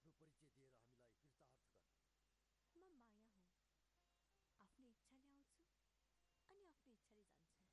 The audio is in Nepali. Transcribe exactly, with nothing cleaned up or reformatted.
आफ्नो परिचय दिएर हामीलाई कृतार्थ गर्न। म माया हुँ। आफ्नो इच्छाले आउँछु अनि आफ्नो इच्छाले जान्छु।